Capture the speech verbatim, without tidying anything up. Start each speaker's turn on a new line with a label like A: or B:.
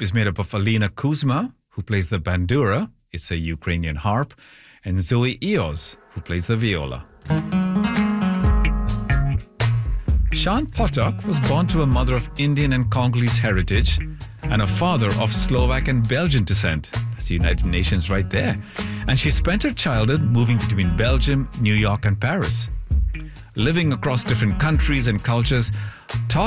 A: group is made up of Alina Kuzma, who plays the bandura, it's a Ukrainian harp, and Zoe Eos, who plays the viola. Sean Potok was born to a mother of Indian and Congolese heritage and a father of Slovak and Belgian descent. That's the United Nations right there. And she spent her childhood moving between Belgium, New York, and Paris. Living across different countries and cultures taught